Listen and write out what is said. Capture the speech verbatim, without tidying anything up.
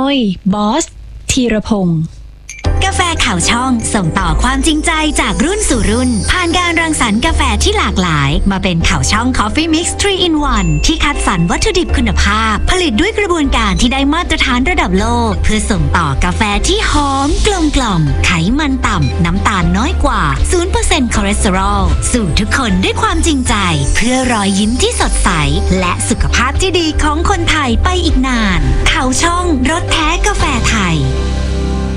ยบอสธีรพงศ์กาแฟข่าวช่องส่งต่อความจริงใจจากรุ่นสู่รุ่นผ่านการรังสรรค์กาแฟที่หลากหลายมาเป็นข่าวช่อง Coffee Mix ทรี อิน วัน ที่คัดสรรวัตถุดิบคุณภาพผลิตด้วยกระบวนการที่ได้มาตรฐานระดับโลกเพื่อส่งต่อกาแฟที่หอมกลมกล่อมไขมันต่ำน้ำตาลน้อยกว่า ศูนย์เปอร์เซ็นต์ คอเลสเตอรอลสู่ทุกคนด้วยความจริงใจเพื่อรอยยิ้มที่สดใสและสุขภาพที่ดีของคนไทยไปอีกนานข่าวช่องรสแท้กาแฟไทย